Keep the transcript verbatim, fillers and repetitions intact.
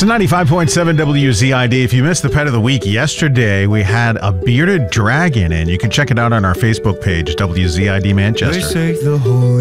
It's ninety-five point seven W Z I D. If you missed the Pet of the Week yesterday, we had a bearded dragon, and you can check it out on our Facebook page, W Z I D Manchester. They say the holy